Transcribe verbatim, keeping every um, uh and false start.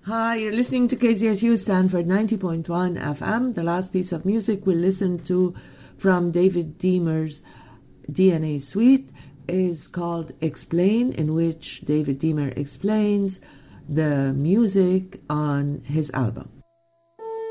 Hi, you're listening to K Z S U Stanford ninety point one F M. The last piece of music we'll listen to from David Deemer's D N A Suite is called Explain, in which David Deemer explains the music on his album.